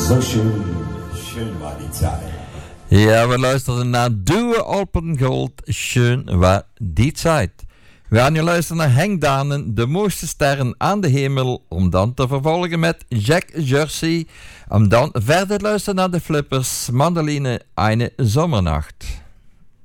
So schön, schön war die Zeit. Ja, we luisterden naar Due Alpengold, schön war die Zeit. We gaan nu luisteren naar Henk Danen, de mooiste sterren aan de hemel, om dan te vervolgen met Jack Jersey, om dan verder te luisteren naar de Flippers, Mandoline, eine Sommernacht.